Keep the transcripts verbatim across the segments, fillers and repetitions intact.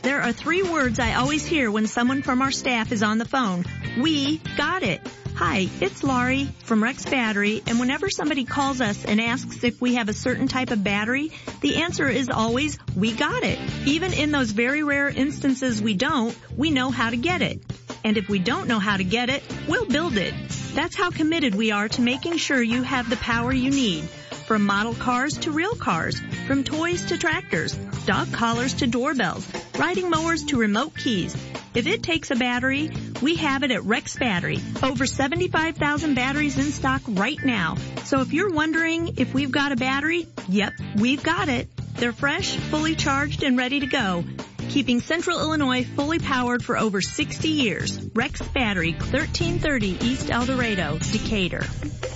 There are three words I always hear when someone from our staff is on the phone. We got it. Hi, it's Laurie from Rex Battery, and whenever somebody calls us and asks if we have a certain type of battery, the answer is always, we got it. Even in those very rare instances we don't, we know how to get it. And if we don't know how to get it, we'll build it. That's how committed we are to making sure you have the power you need. From model cars to real cars, from toys to tractors, dog collars to doorbells, riding mowers to remote keys. If it takes a battery, we have it at Rex Battery. Over seventy-five thousand batteries in stock right now. So if you're wondering if we've got a battery, yep, we've got it. They're fresh, fully charged, and ready to go. Keeping Central Illinois fully powered for over sixty years. Rex Battery, thirteen thirty East El Dorado, Decatur.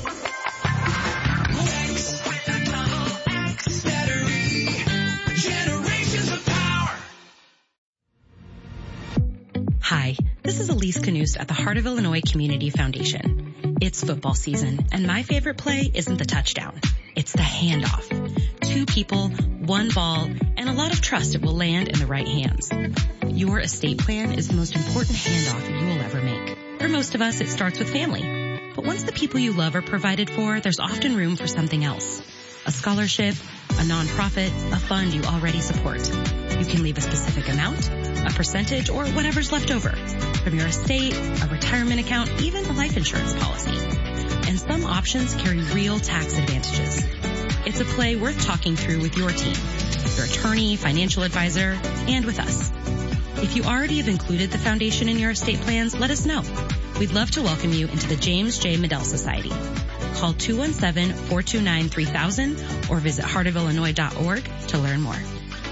Hi, this is Elise Canoost at the Heart of Illinois Community Foundation. It's football season, and my favorite play isn't the touchdown. It's the handoff. Two people, one ball, and a lot of trust it will land in the right hands. Your estate plan is the most important handoff you will ever make. For most of us, it starts with family. But once the people you love are provided for, there's often room for something else. A scholarship, a nonprofit, a fund you already support. You can leave a specific amount, a percentage, or whatever's left over. From your estate, a retirement account, even a life insurance policy. And some options carry real tax advantages. It's a play worth talking through with your team, your attorney, financial advisor, and with us. If you already have included the foundation in your estate plans, let us know. We'd love to welcome you into the James J. Medell Society. Call two one seven, four two nine, three thousand or visit heart of illinois dot org to learn more.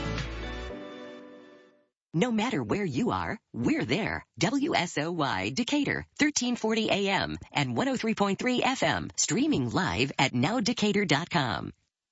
No matter where you are, we're there. W S O Y Decatur, thirteen forty A M and one oh three point three F M. Streaming live at now decatur dot com.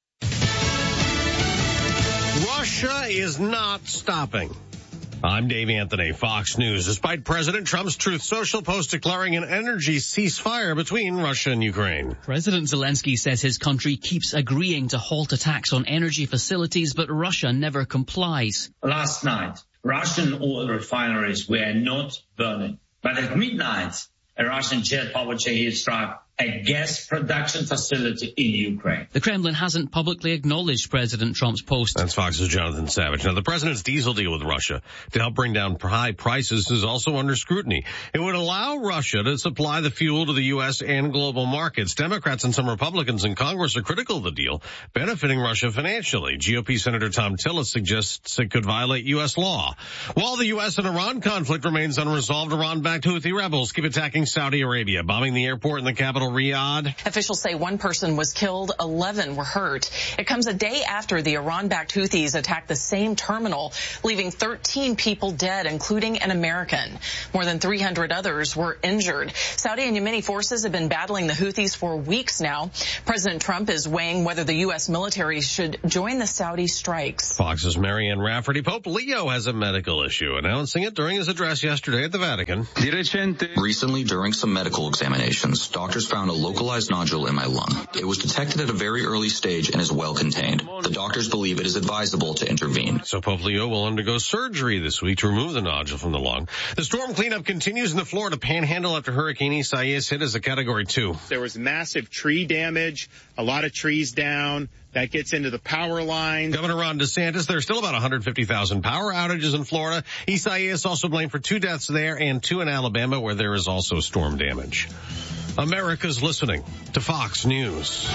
Russia is not stopping. I'm Dave Anthony, Fox News. Despite President Trump's Truth Social post declaring an energy ceasefire between Russia and Ukraine. President Zelensky says his country keeps agreeing to halt attacks on energy facilities, but Russia never complies. Last night, Russian oil refineries were not burning. But at midnight, a Russian jet powered Shahed struck a gas production facility in Ukraine. The Kremlin hasn't publicly acknowledged President Trump's post. That's Fox's Jonathan Savage. Now, the president's diesel deal with Russia to help bring down high prices is also under scrutiny. It would allow Russia to supply the fuel to the U S and global markets. Democrats and some Republicans in Congress are critical of the deal, benefiting Russia financially. G O P Senator Tom Tillis suggests it could violate U S law. While the U S and Iran conflict remains unresolved, Iran-backed Houthi rebels keep attacking Saudi Arabia, bombing the airport in the capital, Riyadh. Officials say one person was killed, eleven were hurt. It comes a day after the Iran-backed Houthis attacked the same terminal, leaving thirteen people dead, including an American. More than three hundred others were injured. Saudi and Yemeni forces have been battling the Houthis for weeks now. President Trump is weighing whether the U S military should join the Saudi strikes. Fox's Marianne Rafferty. Pope Leo has a medical issue, announcing it during his address yesterday at the Vatican. Recently, during some medical examinations, doctors found a localized nodule in my lung. It was detected at a very early stage and is well contained. The doctors believe it is advisable to intervene. So Pope Leo will undergo surgery this week to remove the nodule from the lung. The storm cleanup continues in the Florida Panhandle after Hurricane Isaias hit as a Category two. There was massive tree damage, a lot of trees down. That gets into the power lines. Governor Ron DeSantis, there's still about one hundred fifty thousand power outages in Florida. Isaias also blamed for two deaths there and two in Alabama, where there is also storm damage. America's listening to Fox News.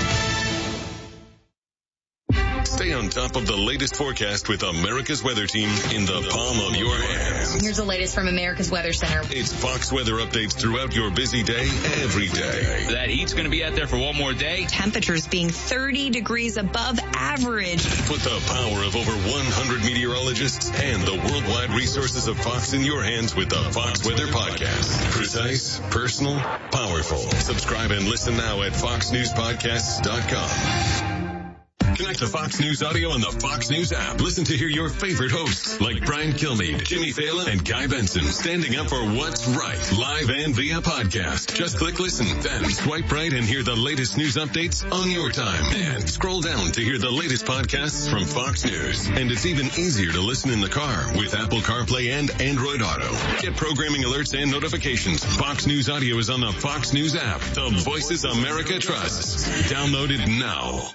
Stay on top of the latest forecast with America's Weather Team in the palm of your hand. Here's the latest from America's Weather Center. It's Fox weather updates throughout your busy day, every day. That heat's going to be out there for one more day. Temperatures being thirty degrees above average. Put the power of over one hundred meteorologists and the worldwide resources of Fox in your hands with the Fox Weather Podcast. Precise, personal, powerful. Subscribe and listen now at fox news podcasts dot com. Connect to Fox News Audio on the Fox News app. Listen to hear your favorite hosts like Brian Kilmeade, Jimmy Fallon, and Guy Benson standing up for what's right, live and via podcast. Just click listen, then swipe right and hear the latest news updates on your time. And scroll down to hear the latest podcasts from Fox News. And it's even easier to listen in the car with Apple CarPlay and Android Auto. Get programming alerts and notifications. Fox News Audio is on the Fox News app. The Voices America trusts. Download it now.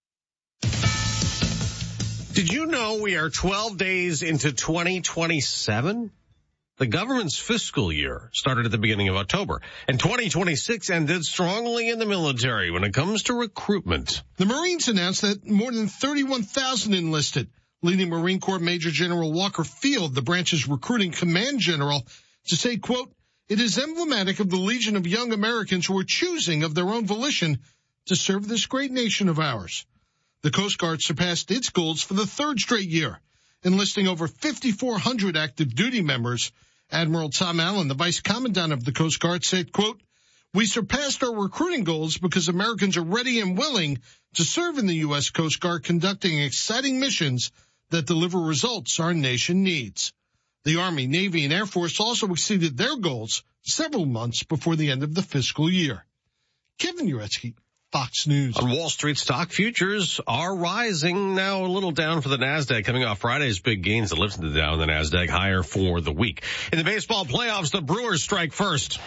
Did you know we are twelve days into twenty twenty-seven? The government's fiscal year started at the beginning of October, and twenty twenty-six ended strongly in the military when it comes to recruitment. The Marines announced that more than thirty-one thousand enlisted, leading Marine Corps Major General Walker Field, the branch's recruiting command general, to say, quote, "It is emblematic of the legion of young Americans who are choosing of their own volition to serve this great nation of ours." The Coast Guard surpassed its goals for the third straight year, enlisting over fifty-four hundred active duty members. Admiral Tom Allen, the Vice Commandant of the Coast Guard, said, quote, "We surpassed our recruiting goals because Americans are ready and willing to serve in the U S Coast Guard, conducting exciting missions that deliver results our nation needs." The Army, Navy, and Air Force also exceeded their goals several months before the end of the fiscal year. Kevin Uretsky, Fox News. On Wall Street, stock futures are rising, now a little down for the NASDAQ, coming off Friday's big gains that lifted the Dow and the NASDAQ higher for the week. In the baseball playoffs, the Brewers strike first.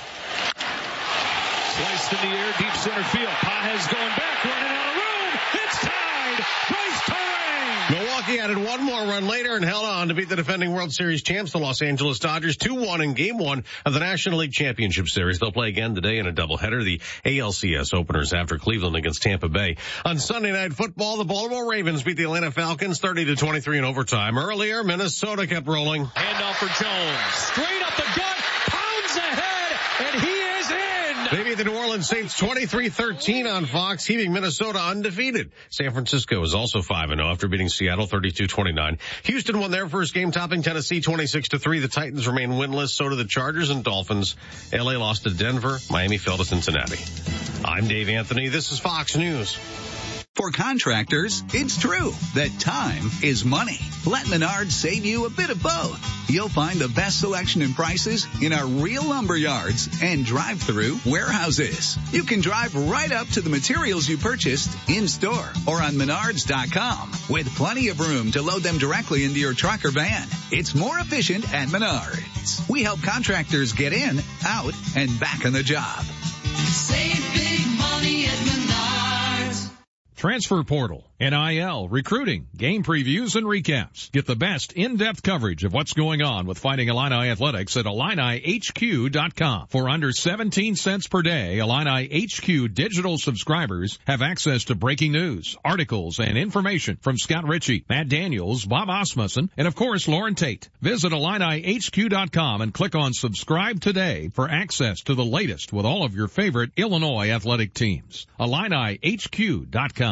Sliced in the air, deep center field. Pages going back, running out of room. It's tied. Bryce Terang. Milwaukee added one more run later and held on to beat the defending World Series champs, the Los Angeles Dodgers, two one in game one of the National League Championship Series. They'll play again today in a doubleheader, the A L C S openers after Cleveland against Tampa Bay. On Sunday Night Football, the Baltimore Ravens beat the Atlanta Falcons thirty to twenty-three in overtime. Earlier, Minnesota kept rolling. Handoff for Jones. Straight up the gut, pounds ahead, and he is in. They beat the New Orleans Saints twenty-three thirteen on Fox, keeping Minnesota undefeated. San Francisco is also five and oh after beating Seattle thirty-two twenty-nine. Houston won their first game, topping Tennessee twenty-six to three. The Titans remain winless, so do the Chargers and Dolphins. L A lost to Denver. Miami fell to Cincinnati. I'm Dave Anthony. This is Fox News. For contractors, it's true that time is money. Let Menards save you a bit of both. You'll find the best selection and prices in our real lumber yards and drive-through warehouses. You can drive right up to the materials you purchased in-store or on menards dot com with plenty of room to load them directly into your truck or van. It's more efficient at Menards. We help contractors get in, out, and back on the job. Save big money at Menards. Transfer portal, N I L, recruiting, game previews, and recaps. Get the best in-depth coverage of what's going on with Fighting Illini Athletics at Illini H Q dot com. For under seventeen cents per day, Illini H Q digital subscribers have access to breaking news, articles, and information from Scott Ritchie, Matt Daniels, Bob Osmussen, and of course, Lauren Tate. Visit Illini H Q dot com and click on subscribe today for access to the latest with all of your favorite Illinois athletic teams. Illini H Q dot com.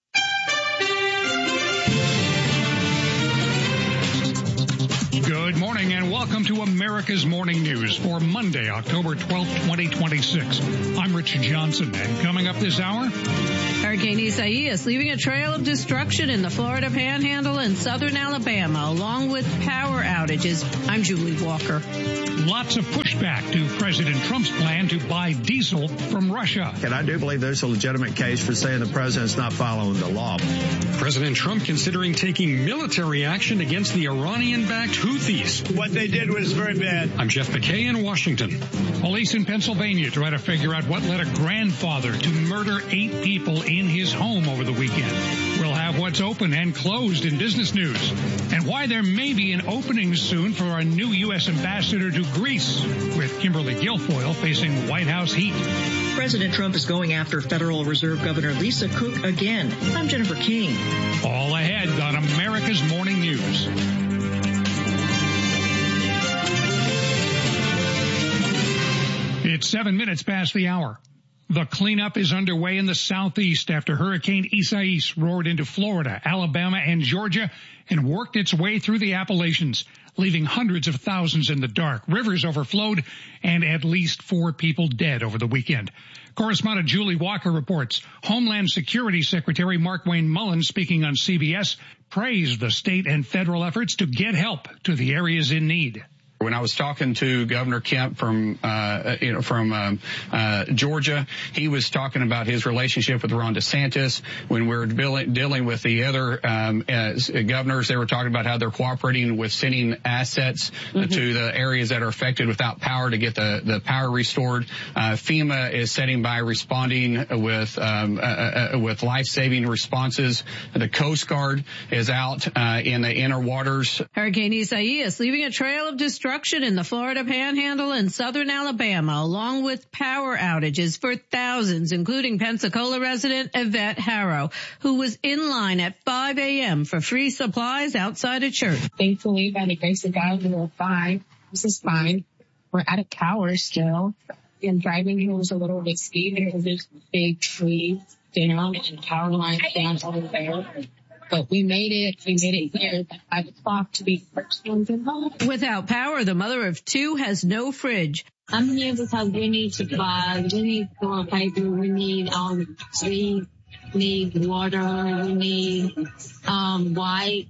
Good morning and welcome to America's Morning News for Monday, October twelfth, twenty twenty-six. I'm Rich Johnson, and coming up this hour, Hurricane Isaias leaving a trail of destruction in the Florida Panhandle and southern Alabama, along with power outages. I'm Julie Walker. Lots of pushback to President Trump's plan to buy diesel from Russia. And I do believe there's a legitimate case for saying the president's not following the law. President Trump considering taking military action against the Iranian-backed Houthis. What they did was very bad. I'm Jeff McKay in Washington. Police in Pennsylvania try to figure out what led a grandfather to murder eight people in his home over the weekend. We'll have what's open and closed in business news, and why there may be an opening soon for a new U S ambassador to Greece, with Kimberly Guilfoyle facing White House heat. President Trump is going after Federal Reserve Governor Lisa Cook again. I'm Jennifer King. All ahead on America's Morning News. It's seven minutes past the hour. The cleanup is underway in the southeast after Hurricane Isaias roared into Florida, Alabama, and Georgia and worked its way through the Appalachians, leaving hundreds of thousands in the dark. Rivers overflowed and at least four people dead over the weekend. Correspondent Julie Walker reports Homeland Security Secretary Markwayne Mullins, speaking on C B S, praised the state and federal efforts to get help to the areas in need. When I was talking to Governor Kemp from, uh, you know, from um, uh, Georgia, he was talking about his relationship with Ron DeSantis. When we were dealing with the other um, uh, governors, they were talking about how they're cooperating with sending assets mm-hmm. to the areas that are affected without power to get the, the power restored. Uh, FEMA is setting by responding with um, uh, uh, with life-saving responses. The Coast Guard is out uh, in the inner waters. Hurricane Isaias leaving a trail of destruction in the Florida Panhandle and southern Alabama, along with power outages for thousands, including Pensacola resident Yvette Harrow, who was in line at five a.m. for free supplies outside a church. Thankfully, by the grace of God, we were fine. This is fine. We're at a tower still, and driving here was a little risky. There was this big tree down and power lines down over there. But we made it. We made it here at five o'clock to be the first ones in home. Without power, the mother of two has no fridge. I'm here because we need supplies. We need toilet paper. We need um, we need water. We need um, white.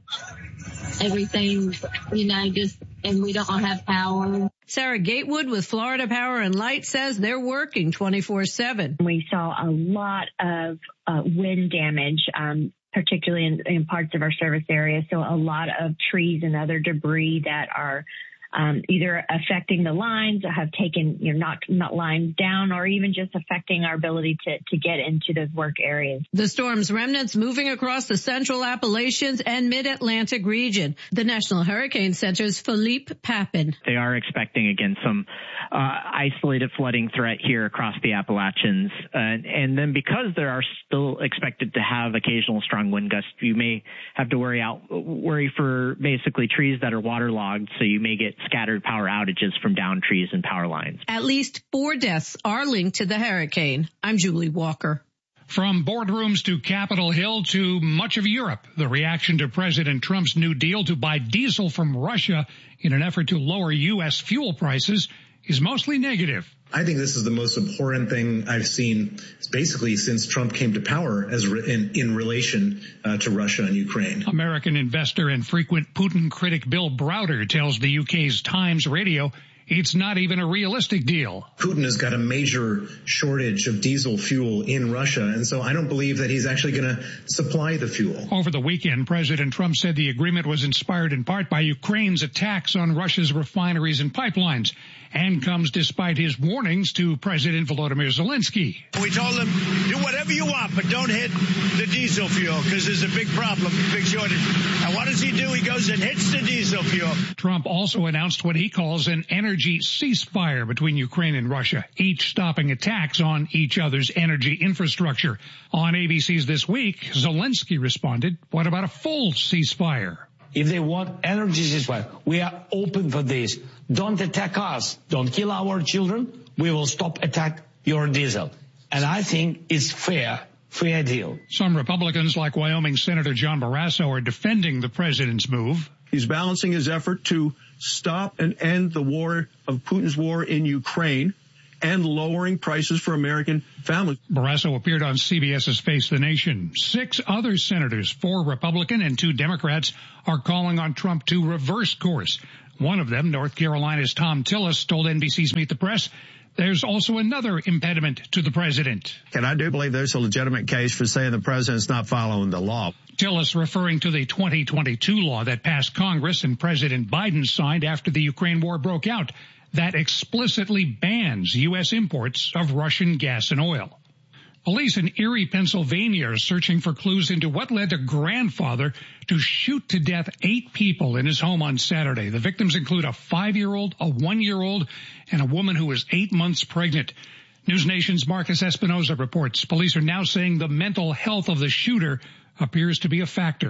Everything, you know, just, and we don't have power. Sarah Gatewood with Florida Power and Light says they're working twenty-four seven. We saw a lot of uh, wind damage, um, particularly in, in parts of our service area. So a lot of trees and other debris that are um, either affecting the lines or have taken, you know, not, not lines down, or even just affecting our ability to, to get into those work areas. The storm's remnants moving across the central Appalachians and mid-Atlantic region. The National Hurricane Center's Philippe Papin. They are expecting, again, some uh, isolated flooding threat here across the Appalachians. Uh, and then because there are still expected to have occasional strong wind gusts, you may have to worry out, worry for basically trees that are waterlogged, so you may get scattered power outages from downed trees and power lines. At least four deaths are linked to the hurricane. I'm Julie Walker. From boardrooms to Capitol Hill to much of Europe, the reaction to President Trump's new deal to buy diesel from Russia in an effort to lower U S fuel prices is mostly negative. I think this is the most abhorrent thing I've seen basically since Trump came to power as re- in, in relation uh, to Russia and Ukraine. American investor and frequent Putin critic Bill Browder tells the U K's Times Radio it's not even a realistic deal. Putin has got a major shortage of diesel fuel in Russia, and so I don't believe that he's actually going to supply the fuel. Over the weekend, President Trump said the agreement was inspired in part by Ukraine's attacks on Russia's refineries and pipelines, and comes despite his warnings to President Volodymyr Zelensky. We told him, do whatever you want, but don't hit the diesel fuel, because there's a big problem, big shortage. And what does he do? He goes and hits the diesel fuel. Trump also announced what he calls an energy ceasefire between Ukraine and Russia, each stopping attacks on each other's energy infrastructure. On A B C's This Week, Zelensky responded, what about a full ceasefire? If they want energy ceasefire, we are open for this. Don't attack us. Don't kill our children. We will stop attack your diesel. And I think it's fair, fair deal. Some Republicans, like Wyoming Senator John Barrasso, are defending the president's move. He's balancing his effort to stop and end the war of Putin's war in Ukraine and lowering prices for American families. Barrasso appeared on CBS's Face the Nation. Six other senators, four Republican and two Democrats, are calling on Trump to reverse course. One of them, North Carolina's Tom Tillis, told N B C's Meet the Press, there's also another impediment to the president. And I do believe there's a legitimate case for saying the president's not following the law. Tillis referring to the twenty twenty-two law that passed Congress and President Biden signed after the Ukraine war broke out that explicitly bans U S imports of Russian gas and oil. Police in Erie, Pennsylvania are searching for clues into what led the grandfather to shoot to death eight people in his home on Saturday. The victims include a five-year-old, a one-year-old, and a woman who was eight months pregnant. News Nation's Marcus Espinoza reports police are now saying the mental health of the shooter appears to be a factor.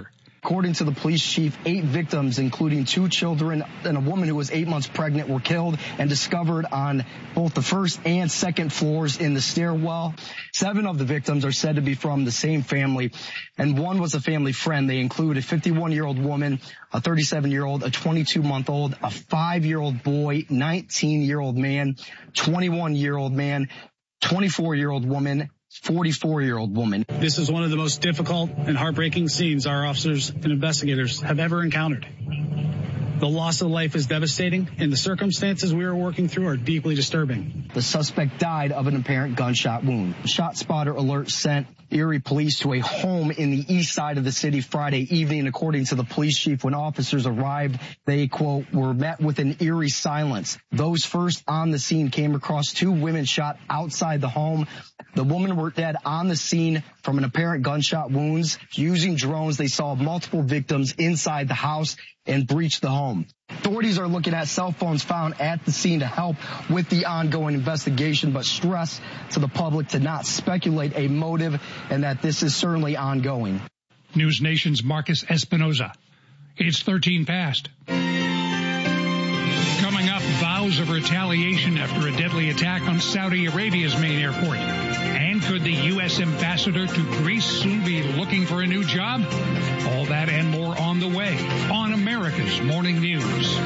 According to the police chief, eight victims, including two children and a woman who was eight months pregnant, were killed and discovered on both the first and second floors in the stairwell. Seven of the victims are said to be from the same family, and one was a family friend. They include a fifty-one-year-old woman, a thirty-seven-year-old, a twenty-two-month-old, a five-year-old boy, nineteen-year-old man, twenty-one-year-old man, twenty-four-year-old woman, forty-four-year-old woman. This is one of the most difficult and heartbreaking scenes our officers and investigators have ever encountered. The loss of life is devastating, and the circumstances we are working through are deeply disturbing. The suspect died of an apparent gunshot wound. A shot spotter alert sent Erie police to a home in the east side of the city Friday evening. According to the police chief, when officers arrived, they, quote, were met with an eerie silence. Those first on the scene came across two women shot outside the home. The women were dead on the scene from an apparent gunshot wounds. Using drones, they saw multiple victims inside the house and breached the home. Authorities are looking at cell phones found at the scene to help with the ongoing investigation, but stress to the public to not speculate a motive and that this is certainly ongoing. News Nation's Marcus Espinoza. It's thirteen past. Coming up, vows of retaliation after a deadly attack on Saudi Arabia's main airport. And could the U S ambassador to Greece soon be looking for a new job? All that and more on the way on America's Morning News.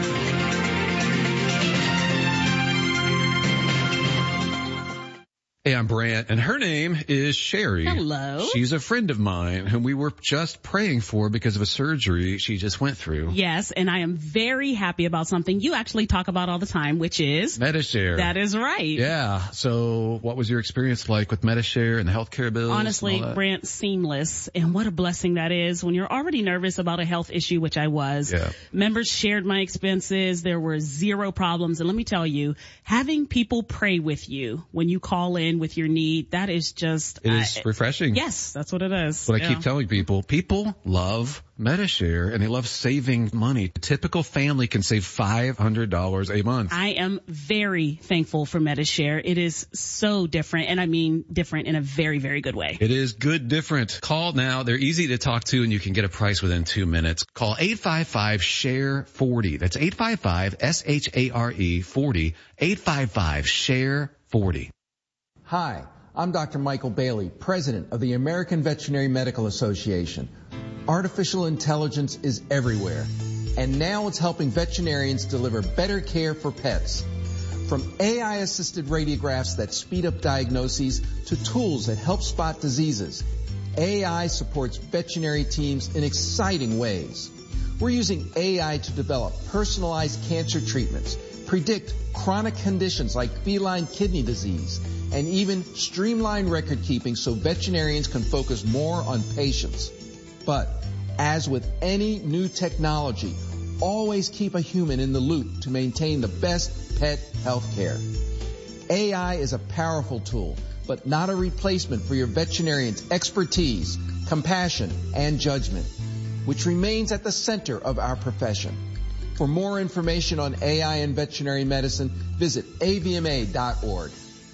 Hey, I'm Brant, and her name is Sherry. Hello. She's a friend of mine whom we were just praying for because of a surgery she just went through. Yes, and I am very happy about something you actually talk about all the time, which is Medi-Share. That is right. Yeah. So what was your experience like with Medi-Share and the healthcare bills? Honestly, Brant, seamless. And what a blessing that is when you're already nervous about a health issue, which I was. Yeah. Members shared my expenses. There were zero problems. And let me tell you, having people pray with you when you call in with your need, that is just it is uh, refreshing. Yes, that's what it is. What yeah. I keep telling people, people love Medi-Share and they love saving money. A typical family can save five hundred dollars a month. I am very thankful for Medi-Share. It is so different, and I mean different in a very, very good way. It is good different. Call now. They're easy to talk to and you can get a price within two minutes. Call eight five five, S H A R E, forty. That's eight five five, S H A R E, forty. eight five five, S H A R E, forty. Hi, I'm Doctor Michael Bailey, President of the American Veterinary Medical Association. Artificial intelligence is everywhere, and now it's helping veterinarians deliver better care for pets. From A I-assisted radiographs that speed up diagnoses to tools that help spot diseases, A I supports veterinary teams in exciting ways. We're using A I to develop personalized cancer treatments, predict chronic conditions like feline kidney disease, and even streamline record keeping so veterinarians can focus more on patients. But as with any new technology, always keep a human in the loop to maintain the best pet health care. A I is a powerful tool, but not a replacement for your veterinarian's expertise, compassion, and judgment, which remains at the center of our profession. For more information on A I and veterinary medicine, visit A V M A dot org.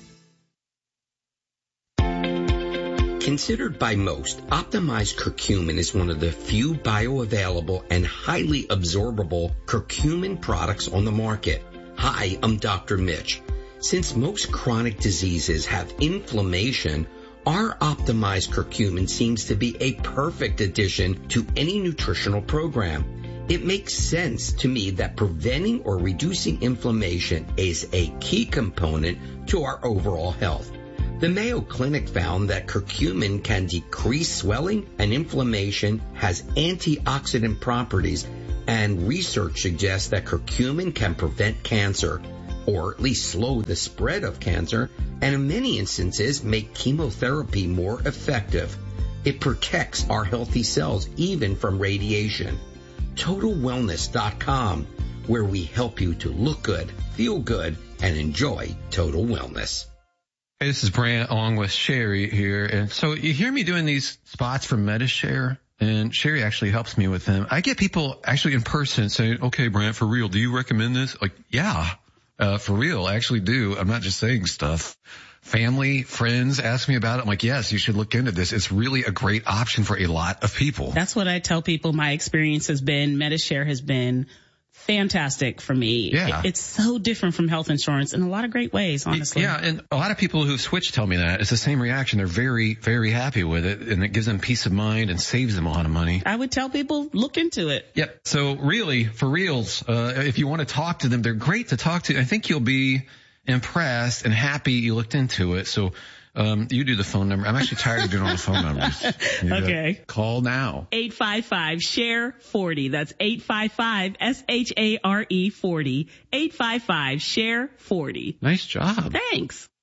Considered by most, optimized curcumin is one of the few bioavailable and highly absorbable curcumin products on the market. Hi, I'm Doctor Mitch. Since most chronic diseases have inflammation, our optimized curcumin seems to be a perfect addition to any nutritional program. It makes sense to me that preventing or reducing inflammation is a key component to our overall health. The Mayo Clinic found that curcumin can decrease swelling and inflammation, has antioxidant properties, and research suggests that curcumin can prevent cancer, or at least slow the spread of cancer, and in many instances make chemotherapy more effective. It protects our healthy cells even from radiation. Total Wellness dot com, where we help you to look good, feel good, and enjoy total wellness. Hey, this is Brant along with Sherry here. And so you hear me doing these spots for Medi-Share, and Sherry actually helps me with them. I get people actually in person saying, okay, Brant, for real, do you recommend this? Like, yeah, uh, for real, I actually do. I'm not just saying stuff. family, friends ask me about it. I'm like, yes, you should look into this. It's really a great option for a lot of people. That's what I tell people. My experience has been, Medi-Share has been fantastic for me. Yeah. It's so different from health insurance in a lot of great ways, honestly. Yeah, and a lot of people who've switched tell me that. It's the same reaction. They're very, very happy with it, and it gives them peace of mind and saves them a lot of money. I would tell people, look into it. Yep. So really, for reals, uh, if you want to talk to them, they're great to talk to. I think you'll be impressed and happy you looked into it. So Um, you do the phone number. I'm actually tired of doing all the phone numbers. You Okay. Call now. eight five five, S H A R E, forty. That's eight five five, S H A R E, forty. eight five five, S H A R E, forty. Nice job. Thanks.